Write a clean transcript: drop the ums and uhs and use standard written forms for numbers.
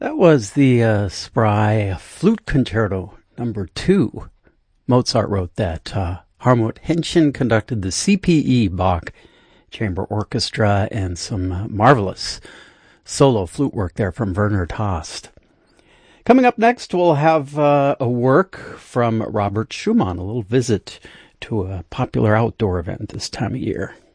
That was the Spry Flute Concerto number 2. Mozart wrote that. Hartmut Henschen conducted the CPE Bach Chamber Orchestra and some marvelous solo flute work there from Werner Tost. Coming up next, we'll have a work from Robert Schumann, a little visit to a popular outdoor event this time of year.